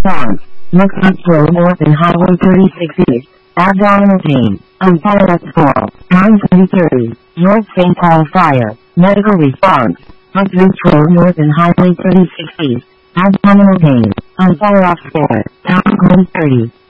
response. Looks slow north and highway 36 east. Abdominal pain. Umpire at 4. 9:30. North St. Paul fire. Medical response. Looks slow north and highway 36 east. Abdominal pain. Umpire off 4. Pound 30.